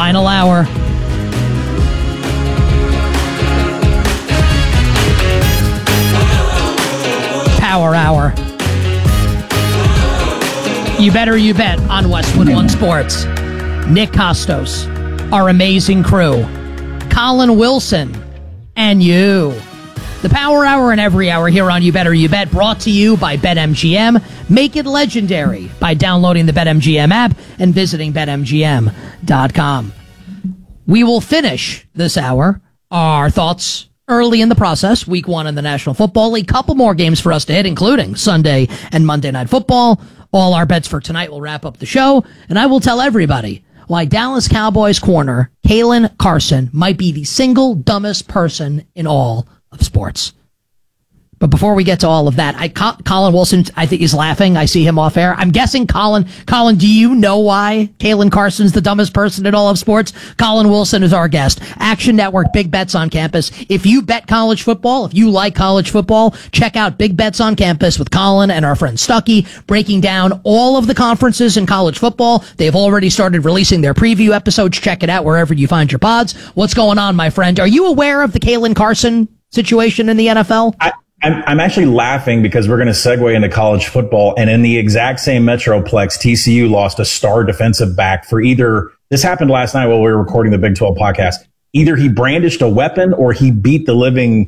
Final hour. Power hour. You better you bet on Westwood One Sports. Nick Costos, our amazing crew, Colin Wilson, and you. The Power Hour and every hour here on You Better You Bet, brought to you by BetMGM. Make it legendary by downloading the BetMGM app and visiting BetMGM.com. We will finish this hour, our thoughts early in the process, week 1 in the National Football League. Couple more games for us to hit, including Sunday and Monday Night Football. All our bets for tonight will wrap up the show, and I will tell everybody why Dallas Cowboys corner Kalen Carson might be the single dumbest person in all of sports. But before we get to all of that, Colin Wilson, I think, is laughing. I see him off air. I'm guessing, Colin, do you know why Kalen Carson's the dumbest person in all of sports? Colin Wilson is our guest. Action Network, Big Bets on Campus. If you bet college football, if you like college football, check out Big Bets on Campus with Colin and our friend Stuckey, breaking down all of the conferences in college football. They've already started releasing their preview episodes. Check it out wherever you find your pods. What's going on, my friend? Are you aware of the Kalen Carson situation in the NFL? I'm actually laughing because we're going to segue into college football, and in the exact same Metroplex, TCU lost a star defensive back for either, this happened last night while we were recording the Big 12 podcast, either he brandished a weapon or he beat the living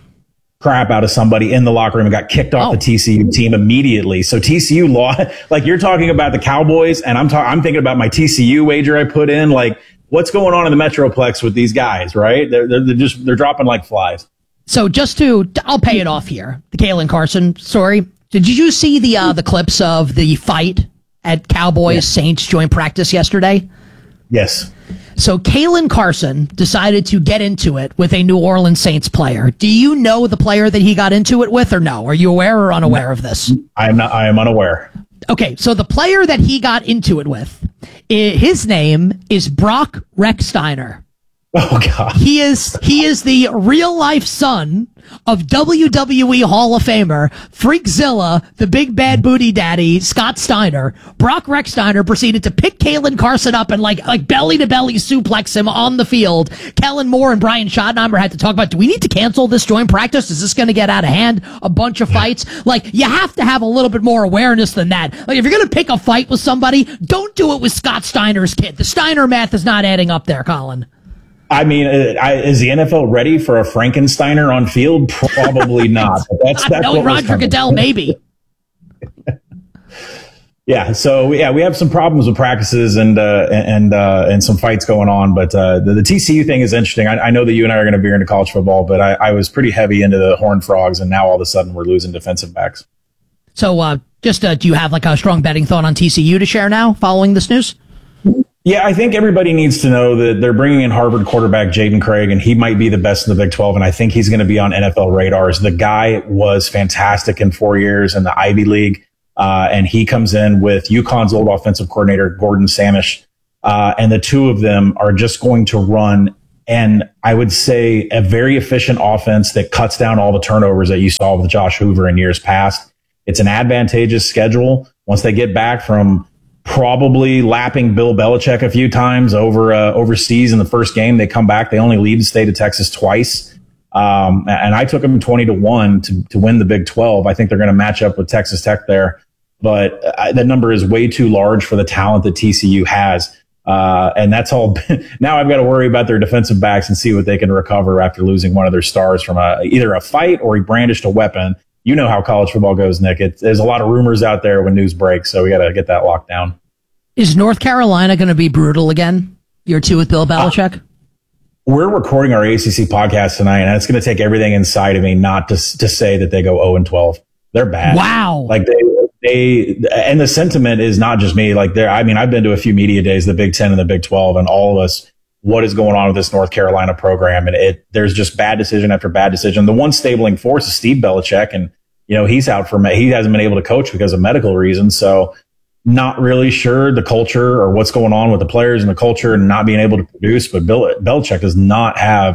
crap out of somebody in the locker room and got kicked off the TCU team immediately. So TCU lost, like you're talking about the Cowboys, and I'm thinking about my TCU wager I put in, like what's going on in the Metroplex with these guys, right? They're dropping like flies. So I'll pay it off here. The Kalen Carson story. Did you see the clips of the fight at Cowboys Saints joint practice yesterday? Yes. So Kalen Carson decided to get into it with a New Orleans Saints player. Do you know the player that he got into it with, or no? Are you aware or unaware of this? I am unaware. Okay, so the player that he got into it with, his name is Brock Rechsteiner. Oh God! He is the real life son of WWE Hall of Famer Freakzilla, the big bad booty daddy Scott Steiner. Brock Rechsteiner proceeded to pick Kalen Carson up and like belly to belly suplex him on the field. Kellen Moore and Brian Schottenheimer had to talk about, do we need to cancel this joint practice? Is this going to get out of hand? A bunch of fights. Like, you have to have a little bit more awareness than that. Like, if you're going to pick a fight with somebody, don't do it with Scott Steiner's kid. The Steiner math is not adding up there, Colin. I mean, is the NFL ready for a Frankensteiner on field? Probably not. That's no, Roger Goodell, maybe. Yeah. So we have some problems with practices and some fights going on. But the TCU thing is interesting. I know that you and I are going to be into college football, but I was pretty heavy into the Horned Frogs, and now all of a sudden we're losing defensive backs. So do you have like a strong betting thought on TCU to share now following this news? Yeah, I think everybody needs to know that they're bringing in Harvard quarterback Jaden Craig, and he might be the best in the Big 12, and I think he's going to be on NFL radars. The guy was fantastic in 4 years in the Ivy League, and he comes in with UConn's old offensive coordinator, Gordon Samish, and the two of them are just going to run, and I would say a very efficient offense that cuts down all the turnovers that you saw with Josh Hoover in years past. It's an advantageous schedule. Once they get back from probably lapping Bill Belichick a few times overseas in the first game, they come back. They only leave the state of Texas twice. And I took them 20-1 to win the Big 12. I think they're going to match up with Texas Tech there. But that number is way too large for the talent that TCU has. And that's all. Now I've got to worry about their defensive backs and see what they can recover after losing one of their stars from either a fight or he brandished a weapon. You know how college football goes, Nick. There's a lot of rumors out there when news breaks, so we got to get that locked down. Is North Carolina going to be brutal again? Year 2 with Bill Belichick? We're recording our ACC podcast tonight, and it's going to take everything inside of me not to say that they go 0-12. They're bad. Wow. Like they, and the sentiment is not just me. Like I've been to a few media days, the Big 10 and the Big 12, and all of us. What is going on with this North Carolina program? And there's just bad decision after bad decision. The one stabling force is Steve Belichick, and he's out he hasn't been able to coach because of medical reasons. So not really sure the culture or what's going on with the players and the culture and not being able to produce. But Belichick does not have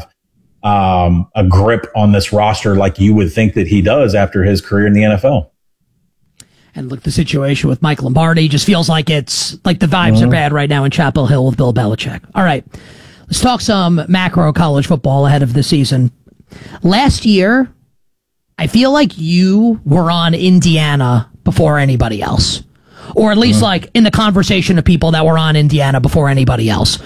a grip on this roster like you would think that he does after his career in the NFL. And look, the situation with Mike Lombardi just feels like it's like the vibes are bad right now in Chapel Hill with Bill Belichick. All right, let's talk some macro college football ahead of the season. Last year, I feel like you were on Indiana before anybody else. Or at least like in the conversation of people that were on Indiana before anybody else.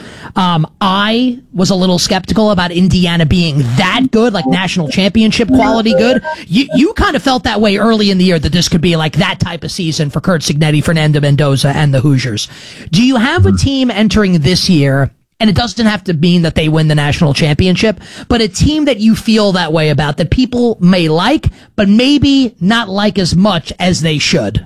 I was a little skeptical about Indiana being that good, like national championship quality good. You kind of felt that way early in the year that this could be like that type of season for Curt Cignetti, Fernando Mendoza, and the Hoosiers. Do you have a team entering this year, and it doesn't have to mean that they win the national championship, but a team that you feel that way about, that people may like, but maybe not like as much as they should?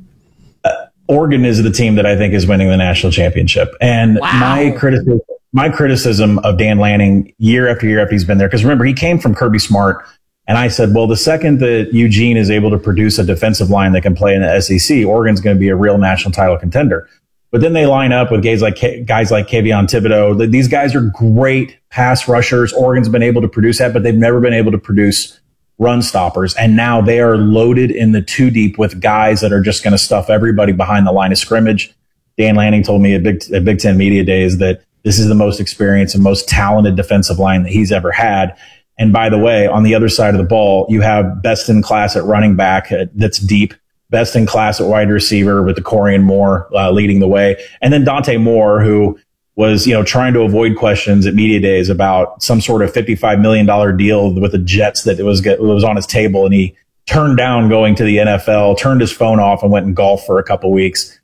Oregon is the team that I think is winning the national championship. And my criticism of Dan Lanning year after year after he's been there, because remember, he came from Kirby Smart, and I said, well, the second that Eugene is able to produce a defensive line that can play in the SEC, Oregon's going to be a real national title contender. But then they line up with guys like Kayvon Thibodeau. These guys are great pass rushers. Oregon's been able to produce that, but they've never been able to produce run stoppers. And now they are loaded in the two deep with guys that are just going to stuff everybody behind the line of scrimmage. Dan Lanning told me at Big Ten Media Days that this is the most experienced and most talented defensive line that he's ever had. And by the way, on the other side of the ball, you have best in class at running back that's deep, best in class at wide receiver with the Corian Moore leading the way. And then Dante Moore, who was, trying to avoid questions at media days about some sort of $55 million deal with the Jets that was on his table. And he turned down going to the NFL, turned his phone off, and went and golfed for a couple weeks.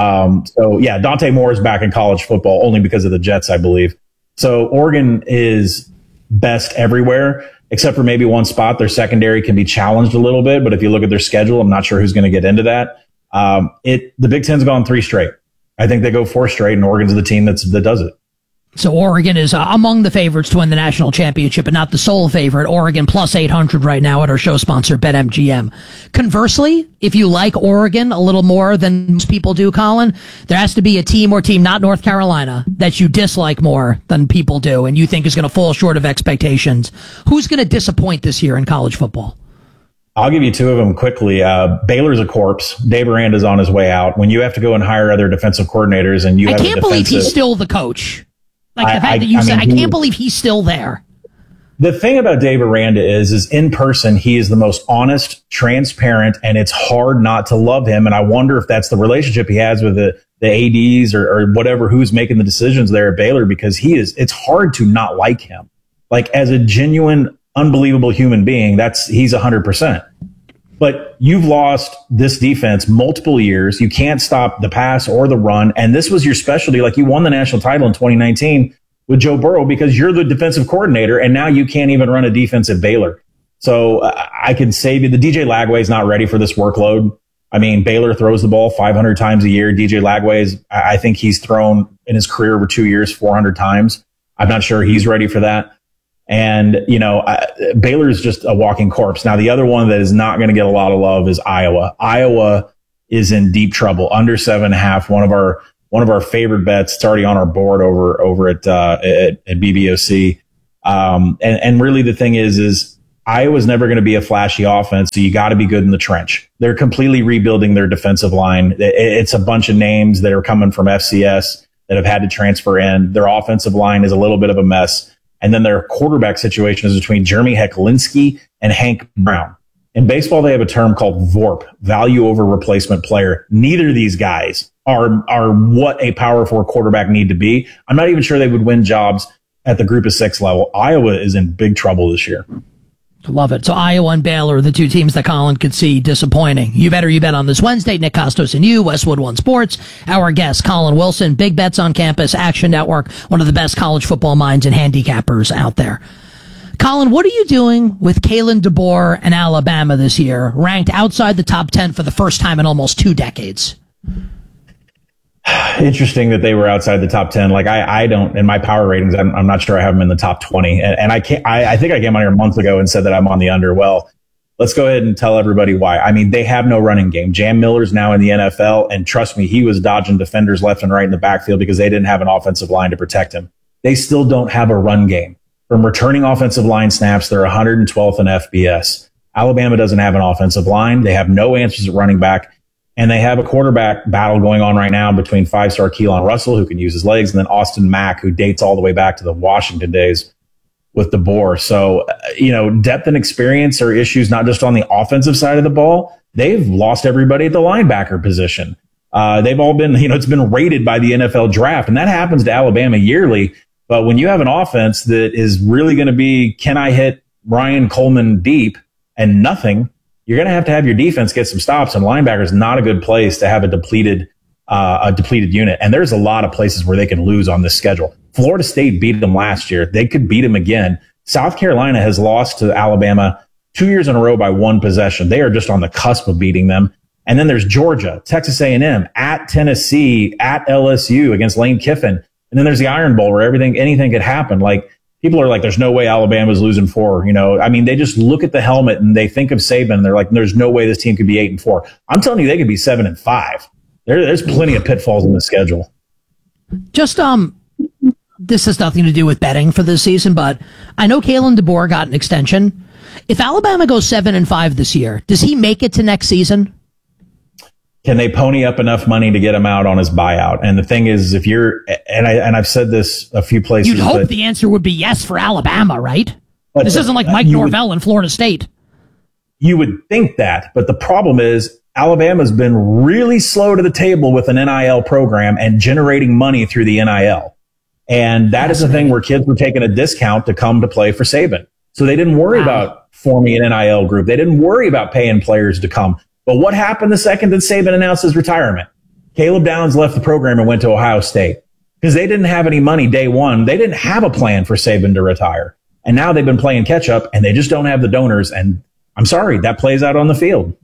Dante Moore is back in college football only because of the Jets, I believe. So Oregon is best everywhere, except for maybe one spot. Their secondary can be challenged a little bit, but if you look at their schedule, I'm not sure who's going to get into that. The Big Ten's gone 3 straight. I think they go 4 straight, and Oregon's the team that does it. So Oregon is among the favorites to win the national championship, but not the sole favorite. Oregon plus 800 right now at our show sponsor, BetMGM. Conversely, if you like Oregon a little more than most people do, Colin, there has to be a team not North Carolina, that you dislike more than people do and you think is going to fall short of expectations. Who's going to disappoint this year in college football? I'll give you 2 of them quickly. Baylor's a corpse. Dave Aranda's on his way out. When you have to go and hire other defensive coordinators and I can't believe he's still the coach. Like the fact that you said, I can't believe he's still there. The thing about Dave Aranda is in person, he is the most honest, transparent, and it's hard not to love him. And I wonder if that's the relationship he has with the ADs or whatever, who's making the decisions there at Baylor, because it's hard to not like him. Like, as a genuine, unbelievable human being, he's 100%. But you've lost this defense multiple years. You can't stop the pass or the run. And this was your specialty. Like, you won the national title in 2019 with Joe Burrow because you're the defensive coordinator, and now you can't even run a defense at Baylor. So I can say that the DJ Lagway is not ready for this workload. I mean, Baylor throws the ball 500 times a year. DJ Lagway I think he's thrown in his career over 2 years 400 times. I'm not sure he's ready for that. And, Baylor is just a walking corpse. Now, the other one that is not going to get a lot of love is Iowa. Iowa is in deep trouble, under 7.5. One of our favorite bets. It's already on our board over at BBOC. And really the thing is Iowa's never going to be a flashy offense. So you got to be good in the trench. They're completely rebuilding their defensive line. It's a bunch of names that are coming from FCS that have had to transfer in. Their offensive line is a little bit of a mess. And then their quarterback situation is between Jeremy Heklinski and Hank Brown. In baseball, they have a term called VORP, value over replacement player. Neither of these guys are what a Power 4 quarterback need to be. I'm not even sure they would win jobs at the group of 6 level. Iowa is in big trouble this year. Love it. So Iowa and Baylor are the 2 teams that Colin could see disappointing. You bet on this Wednesday. Nick Costos and you, Westwood One Sports. Our guest, Colin Wilson, Big Bets on Campus, Action Network, one of the best college football minds and handicappers out there. Colin, what are you doing with Kalen DeBoer and Alabama this year, ranked outside the top 10 for the first time in almost 2 decades? Interesting that they were outside the top 10. Like I don't, in my power ratings, I'm not sure I have them in the top 20. And I think I came on here months ago and said that I'm on the under. Well, let's go ahead and tell everybody why. I mean, they have no running game. Jam Miller's now in the NFL. And trust me, he was dodging defenders left and right in the backfield because they didn't have an offensive line to protect him. They still don't have a run game. From returning offensive line snaps, they're 112th in FBS. Alabama doesn't have an offensive line. They have no answers at running back. And they have a quarterback battle going on right now between 5-star Keelan Russell, who can use his legs, and then Austin Mack, who dates all the way back to the Washington days with DeBoer. So, depth and experience are issues not just on the offensive side of the ball. They've lost everybody at the linebacker position. They've all been, it's been rated by the NFL draft, and that happens to Alabama yearly. But when you have an offense that is really going to be, can I hit Ryan Coleman deep and nothing, you're going to have your defense get some stops, and linebacker is not a good place to have a depleted unit. And there's a lot of places where they can lose on this schedule. Florida State beat them last year. They could beat them again. South Carolina has lost to Alabama 2 years in a row by one possession. They are just on the cusp of beating them. And then there's Georgia, Texas A&M, at Tennessee, at LSU against Lane Kiffin. And then there's the Iron Bowl where anything could happen. Like, people are like, there's no way Alabama's losing 4. They just look at the helmet and they think of Saban and they're like, there's no way this team could be 8-4. I'm telling you, they could be 7-5. There's plenty of pitfalls in the schedule. Just, this has nothing to do with betting for this season, but I know Kalen DeBoer got an extension. If Alabama goes 7-5 this year, does he make it to next season? Can they pony up enough money to get him out on his buyout? And the thing is, if you're, and I've said this a few places. You'd hope the answer would be yes for Alabama, right? This isn't like Mike Norvell in Florida State. You would think that, but the problem is Alabama's been really slow to the table with an NIL program and generating money through the NIL. And that is the thing where kids were taking a discount to come to play for Saban. So they didn't worry about forming an NIL group. They didn't worry about paying players to come. But what happened the second that Saban announced his retirement? Caleb Downs left the program and went to Ohio State because they didn't have any money day one. They didn't have a plan for Saban to retire. And now they've been playing catch up and they just don't have the donors. And I'm sorry, that plays out on the field.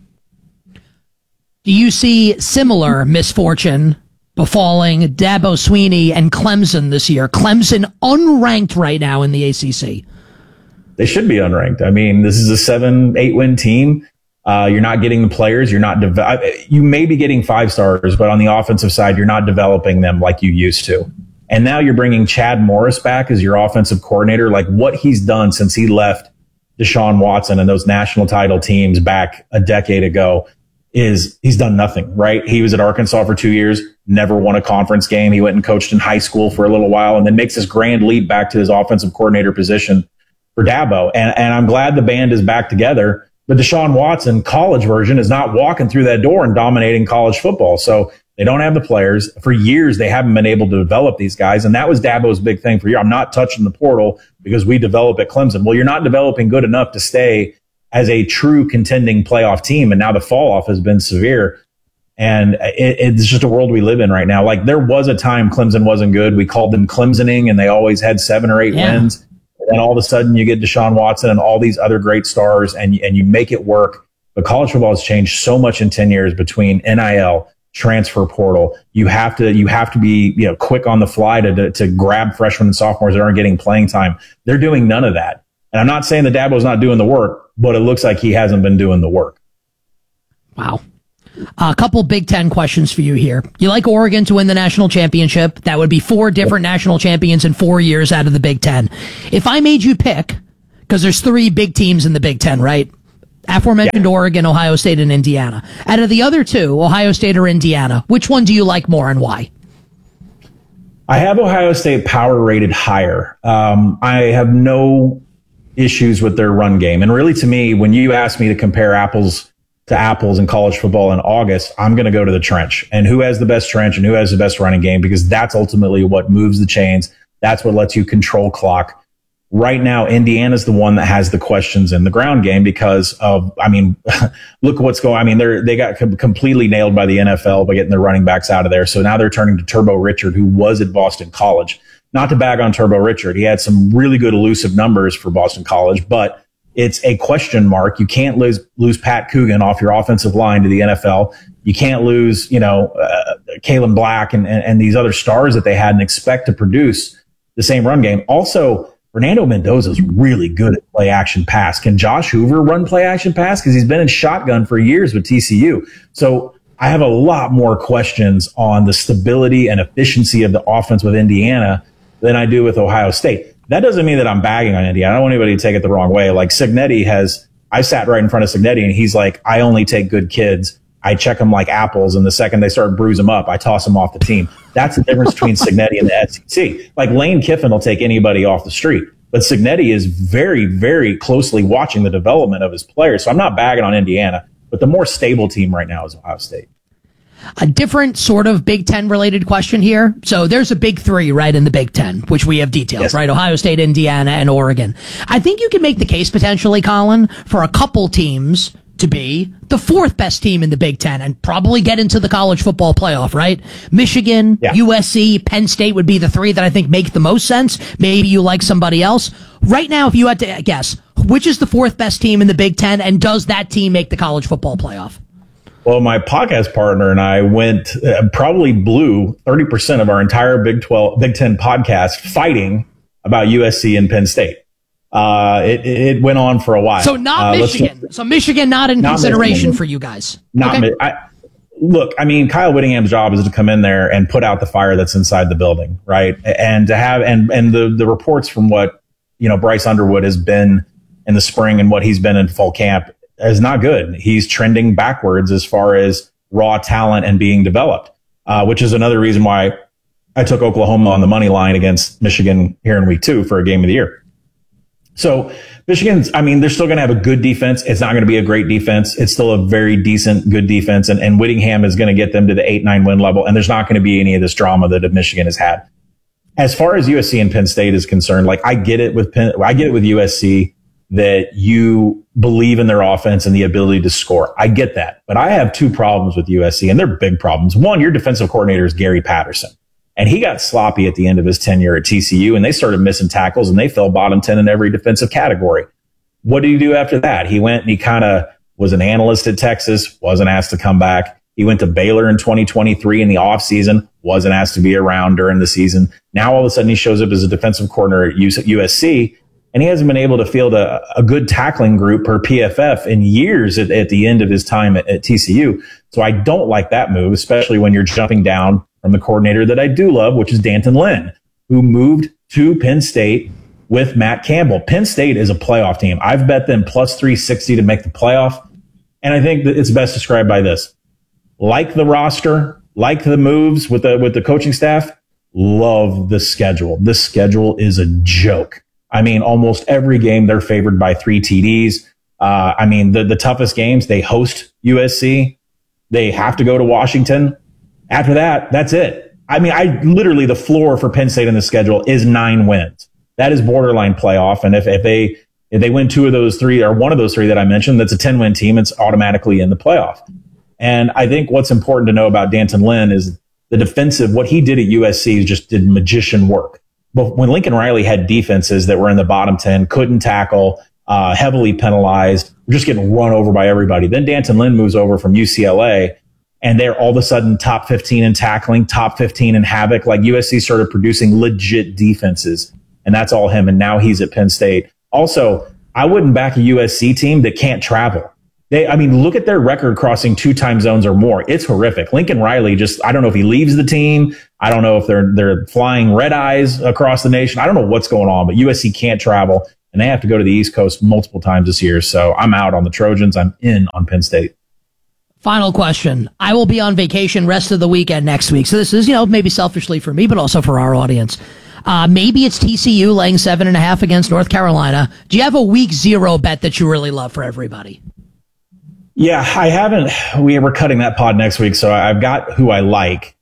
Do you see similar misfortune befalling Dabo Swinney and Clemson this year? Clemson unranked right now in the ACC. They should be unranked. I mean, this is a 7-8 win team. You're not getting the players. You're not, you may be getting 5 stars, but on the offensive side, you're not developing them like you used to. And now you're bringing Chad Morris back as your offensive coordinator. Like, what he's done since he left Deshaun Watson and those national title teams back a decade ago is he's done nothing, right? He was at Arkansas for 2 years, never won a conference game. He went and coached in high school for a little while and then makes this grand leap back to his offensive coordinator position for Dabo. And I'm glad the band is back together. But Deshaun Watson, college version, is not walking through that door and dominating college football. So they don't have the players. For years, they haven't been able to develop these guys. And that was Dabo's big thing for years. I'm not touching the portal because we develop at Clemson. Well, you're not developing good enough to stay as a true contending playoff team. And now the fall off has been severe. And it's just a world we live in right now. Like, there was a time Clemson wasn't good. We called them Clemsoning, and they always had 7 or 8 wins. And all of a sudden you get Deshaun Watson and all these other great stars and you make it work. But college football has changed so much in 10 years between NIL, transfer portal. You have to be, quick on the fly to grab freshmen and sophomores that aren't getting playing time. They're doing none of that. And I'm not saying that Dabo's not doing the work, but it looks like he hasn't been doing the work. Wow. A couple Big Ten questions for you here. You like Oregon to win the national championship. That would be 4 different national champions in 4 years out of the Big Ten. If I made you pick, because there's 3 big teams in the Big Ten, right? Aforementioned Oregon, Ohio State, and Indiana. Out of the other 2, Ohio State or Indiana, which one do you like more and why? I have Ohio State power rated higher. I have no issues with their run game. And really, to me, when you ask me to compare apples to apples in college football in August, I'm going to go to the trench and who has the best trench and who has the best running game, because that's ultimately what moves the chains. That's what lets you control clock. Right now, Indiana's the one that has the questions in the ground game because of, look what's going on. They got completely nailed by the NFL by getting their running backs out of there. So now they're turning to Turbo Richard, who was at Boston College. Not to bag on Turbo Richard. He had some really good elusive numbers for Boston College, but it's a question mark. You can't lose Pat Coogan off your offensive line to the NFL. You can't lose, Kalen Black and these other stars that they had and expect to produce the same run game. Also, Fernando Mendoza is really good at play action pass. Can Josh Hoover run play action pass? Because he's been in shotgun for years with TCU. So I have a lot more questions on the stability and efficiency of the offense with Indiana than I do with Ohio State. That doesn't mean that I'm bagging on Indiana. I don't want anybody to take it the wrong way. Like, I sat right in front of Cignetti and he's like, I only take good kids. I check them like apples, and the second they start bruise them up, I toss them off the team. That's the difference between Cignetti and the SEC. Like Lane Kiffin will take anybody off the street, but Cignetti is very, very closely watching the development of his players. So I'm not bagging on Indiana, but the more stable team right now is Ohio State. A different sort of Big Ten related question here. So there's a big three, right, in the Big Ten, which we have details, yes. Right? Ohio State, Indiana, and Oregon. I think you can make the case potentially, Colin, for a couple teams to be the fourth best team in the Big Ten and probably get into the college football playoff, right? Michigan, USC, Penn State would be the three that I think make the most sense. Maybe you like somebody else. Right now, if you had to guess, which is the fourth best team in the Big Ten, and does that team make the college football playoff? Well, my podcast partner and I probably blew 30% of our entire Big Ten podcast fighting about USC and Penn State. It went on for a while. So not Michigan. So Michigan not in consideration for you guys. Look, I mean, Kyle Whittingham's job is to come in there and put out the fire that's inside the building, right? And to have the reports from what Bryce Underwood has been in the spring and what he's been in fall camp is not good. He's trending backwards as far as raw talent and being developed, which is another reason why I took Oklahoma on the money line against Michigan here in week 2 for a game of the year. So Michigan's, they're still going to have a good defense. It's not going to be a great defense. It's still a very decent, good defense. And Whittingham is going to get them to the 8-9 win level. And there's not going to be any of this drama that Michigan has had. As far as USC and Penn State is concerned, like I get it with USC that you believe in their offense and the ability to score. I get that. But I have 2 problems with USC, and they're big problems. One, your defensive coordinator is Gary Patterson. And he got sloppy at the end of his tenure at TCU, and they started missing tackles, and they fell bottom 10 in every defensive category. What did he do after that? He went and he kind of was an analyst at Texas, wasn't asked to come back. He went to Baylor in 2023 in the offseason, wasn't asked to be around during the season. Now all of a sudden he shows up as a defensive coordinator at USC, and he hasn't been able to field a good tackling group per PFF in years at the end of his time at TCU. So I don't like that move, especially when you're jumping down from the coordinator that I do love, which is D'Anton Lynn, who moved to Penn State with Matt Campbell. Penn State is a playoff team. I've bet them plus 360 to make the playoff. And I think that it's best described by this. Like the roster, like the moves with the coaching staff, love the schedule. The schedule is a joke. Almost every game they're favored by 3 TDs. The toughest games, they host USC. They have to go to Washington. After that, that's it. Literally the floor for Penn State in the schedule is 9 wins. That is borderline playoff. And if they win 2 of those 3 or one of those 3 that I mentioned, that's a 10-win team. It's automatically in the playoff. And I think what's important to know about D'Anton Lynn is the defensive, what he did at USC just did magician work. But when Lincoln Riley had defenses that were in the bottom 10, couldn't tackle, heavily penalized, were just getting run over by everybody. Then D'Anton Lynn moves over from UCLA, and they're all of a sudden top 15 in tackling, top 15 in havoc. Like USC started producing legit defenses, and that's all him. And now he's at Penn State. Also, I wouldn't back a USC team that can't travel. Look at their record crossing 2 time zones or more. It's horrific. Lincoln Riley I don't know if he leaves the team. I don't know if they're flying red eyes across the nation. I don't know what's going on, but USC can't travel, and they have to go to the East Coast multiple times this year. So I'm out on the Trojans. I'm in on Penn State. Final question. I will be on vacation rest of the weekend next week. So this is, maybe selfishly for me, but also for our audience. Maybe it's TCU laying 7.5 against North Carolina. Do you have a week 0 bet that you really love for everybody? Yeah, I haven't. We're cutting that pod next week, so I've got who I like.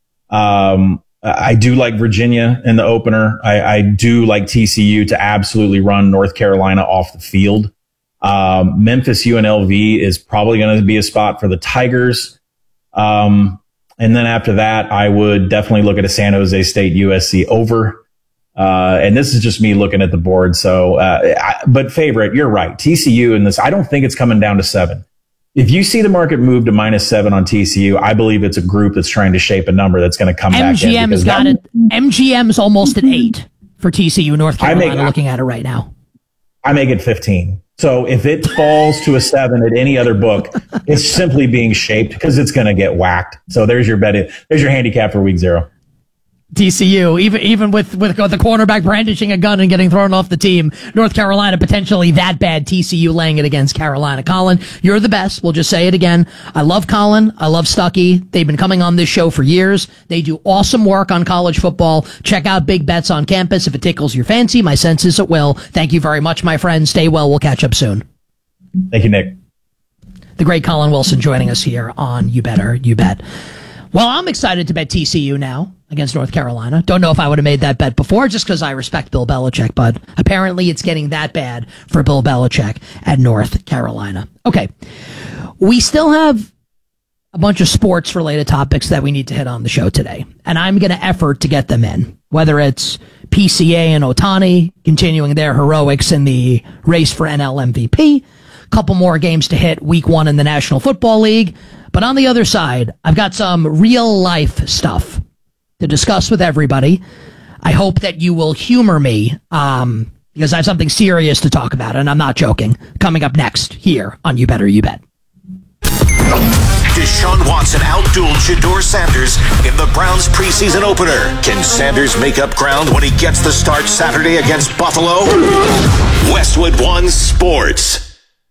I do like Virginia in the opener. I do like TCU to absolutely run North Carolina off the field. Memphis UNLV is probably going to be a spot for the Tigers. And then after that, I would definitely look at a San Jose State USC over. And this is just me looking at the board. So, but favorite, you're right. TCU in this, I don't think it's coming down to 7. If you see the market move to -7 on TCU, I believe it's a group that's trying to shape a number that's going to come back in. MGM's got it. MGM's almost at 8 for TCU North Carolina. Looking at it right now, I make it 15. So if it falls to a 7 at any other book, it's simply being shaped because it's going to get whacked. So there's your bet. There's your handicap for week 0. TCU, even with the cornerback brandishing a gun and getting thrown off the team. North Carolina potentially that bad. TCU laying it against Carolina. Colin, you're the best. We'll just say it again. I love Colin. I love Stuckey. They've been coming on this show for years. They do awesome work on college football. Check out Big Bets on Campus if it tickles your fancy. My sense is it will. Thank you very much, my friend. Stay well. We'll catch up soon. Thank you, Nick. The great Colin Wilson joining us here on You Better, You Bet. Well, I'm excited to bet TCU now against North Carolina. Don't know if I would have made that bet before just because I respect Bill Belichick, but apparently it's getting that bad for Bill Belichick at North Carolina. Okay. We still have a bunch of sports related topics that we need to hit on the show today, and I'm going to effort to get them in, whether it's PCA and Ohtani continuing their heroics in the race for NL MVP, couple more games to hit week 1 in the National Football League. But on the other side, I've got some real life stuff to discuss with everybody. I hope that you will humor me, because I have something serious to talk about, and I'm not joking. Coming up next here on You Better, You Bet. Deshaun Watson outdueled Shedeur Sanders in the Browns preseason opener. Can Sanders make up ground when he gets the start Saturday against Buffalo? Westwood One Sports.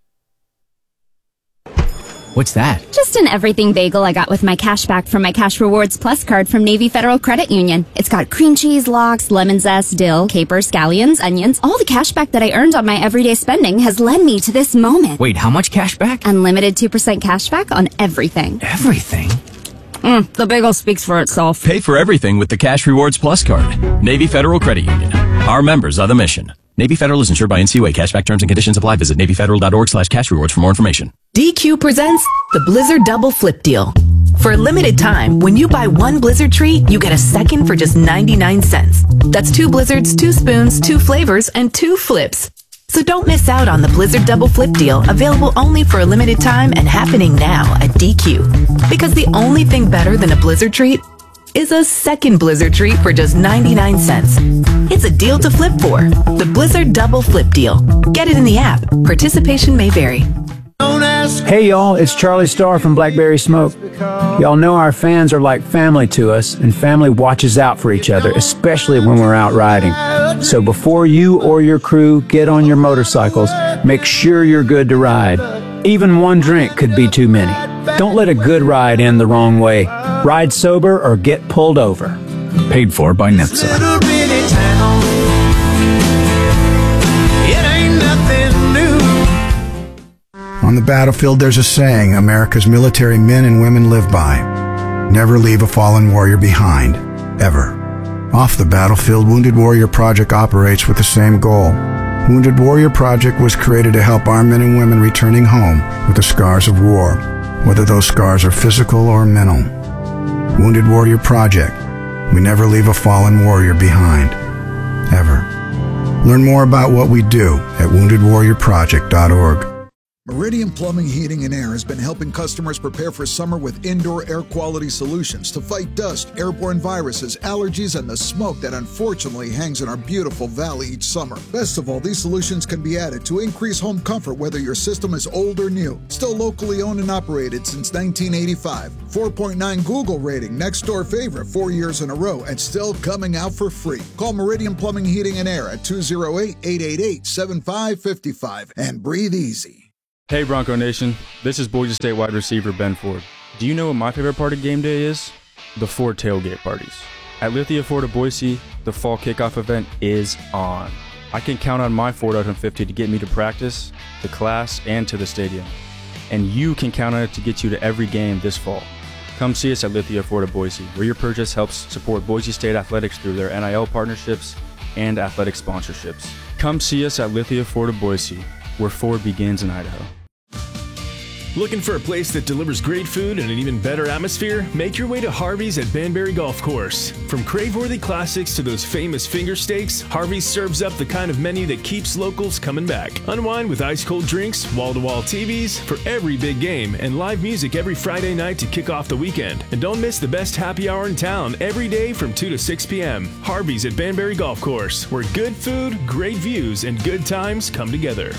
What's that? Just an everything bagel I got with my cash back from my Cash Rewards Plus card from Navy Federal Credit Union. It's got cream cheese, lox, lemon zest, dill, capers, scallions, onions. All the cash back that I earned on my everyday spending has led me to this moment. Wait, how much cash back? Unlimited 2% cash back on everything. Everything? The bagel speaks for itself. Pay for everything with the Cash Rewards Plus card. Navy Federal Credit Union. Our members are the mission. Navy Federal is insured by NCUA. Cashback terms and conditions apply. Visit NavyFederal.org/cashrewards for more information. DQ presents the Blizzard Double Flip Deal. For a limited time, when you buy one Blizzard treat, you get a second for just 99 cents. That's 2 Blizzards, 2 spoons, 2 flavors, and 2 flips. So don't miss out on the Blizzard Double Flip Deal, available only for a limited time and happening now at DQ. Because the only thing better than a Blizzard treat is a second Blizzard treat for just 99 cents. It's a deal to flip for. The Blizzard Double Flip Deal. Get it in the app. Participation may vary. Hey y'all, it's Charlie Starr from Blackberry Smoke. Y'all know our fans are like family to us, and family watches out for each other, especially when we're out riding. So before you or your crew get on your motorcycles, make sure you're good to ride. Even one drink could be too many. Don't let a good ride end the wrong way. Ride sober or get pulled over. Paid for by NHTSA. On the battlefield, there's a saying America's military men and women live by. Never leave a fallen warrior behind. Ever. Off the battlefield, Wounded Warrior Project operates with the same goal. Wounded Warrior Project was created to help our men and women returning home with the scars of war, whether those scars are physical or mental. Wounded Warrior Project. We never leave a fallen warrior behind. Ever. Learn more about what we do at woundedwarriorproject.org. Meridian Plumbing, Heating, and Air has been helping customers prepare for summer with indoor air quality solutions to fight dust, airborne viruses, allergies, and the smoke that unfortunately hangs in our beautiful valley each summer. Best of all, these solutions can be added to increase home comfort whether your system is old or new. Still locally owned and operated since 1985. 4.9 Google rating, next door favorite 4 years in a row, and still coming out for free. Call Meridian Plumbing, Heating, and Air at 208-888-7555 and breathe easy. Hey Bronco Nation, this is Boise State wide receiver Ben Ford. Do you know what my favorite part of game day is? The Ford tailgate parties. At Lithia Ford of Boise, the fall kickoff event is on. I can count on my Ford F-150 to get me to practice, to class, and to the stadium. And you can count on it to get you to every game this fall. Come see us at Lithia Ford of Boise, where your purchase helps support Boise State athletics through their NIL partnerships and athletic sponsorships. Come see us at Lithia Ford of Boise, where Ford begins in Idaho. Looking for a place that delivers great food and an even better atmosphere? Make your way to Harvey's at Banbury Golf Course. From crave-worthy classics to those famous finger steaks, Harvey's serves up the kind of menu that keeps locals coming back. Unwind with ice-cold drinks, wall-to-wall TVs for every big game, and live music every Friday night to kick off the weekend. And don't miss the best happy hour in town every day from 2 to 6 p.m. Harvey's at Banbury Golf Course, where good food, great views, and good times come together.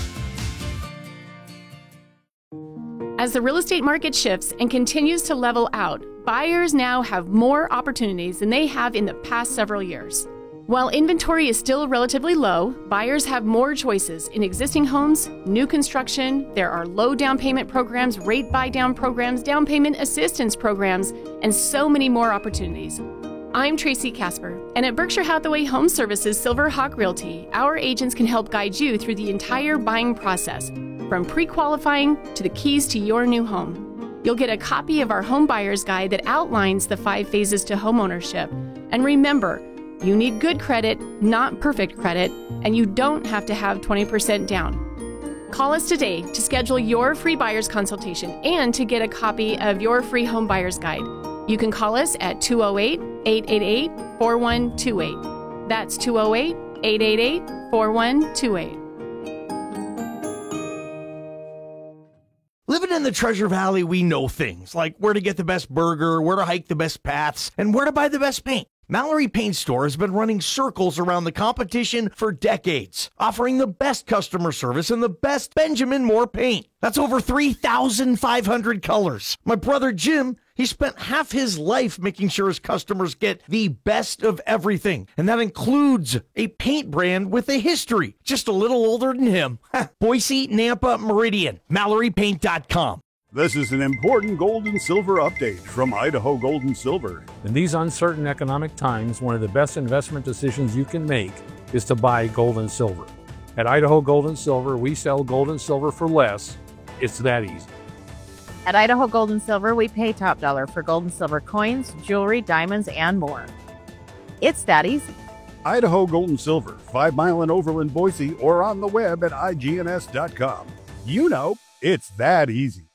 As the real estate market shifts and continues to level out, Buyers now have more opportunities than they have in the past several years. While inventory is still relatively low, buyers have more choices in existing homes, new construction. There are low down payment programs, rate buy down programs, down payment assistance programs, and so many more opportunities. I'm Tracy Casper, and at Berkshire Hathaway Home Services Silver Hawk Realty, our agents can help guide you through the entire buying process, from pre-qualifying to the keys to your new home. You'll get a copy of our home buyer's guide that outlines the 5 phases to homeownership. And remember, you need good credit, not perfect credit, and you don't have to have 20% down. Call us today to schedule your free buyer's consultation and to get a copy of your free home buyer's guide. You can call us at 208-888-4128. That's 208-888-4128. Living in the Treasure Valley, we know things like where to get the best burger, where to hike the best paths, and where to buy the best paint. Mallory Paint Store has been running circles around the competition for decades, offering the best customer service and the best Benjamin Moore paint. That's over 3,500 colors. My brother Jim, he spent half his life making sure his customers get the best of everything. And that includes a paint brand with a history, just a little older than him. Boise, Nampa, Meridian, MalloryPaint.com. This is an important gold and silver update from Idaho Gold and Silver. In these uncertain economic times, one of the best investment decisions you can make is to buy gold and silver. At Idaho Gold and Silver, we sell gold and silver for less. It's that easy. At Idaho Gold and Silver, we pay top dollar for gold and silver coins, jewelry, diamonds, and more. It's that easy. Idaho Gold and Silver, 5 Mile and Overland, Boise, or on the web at igns.com. You know, it's that easy.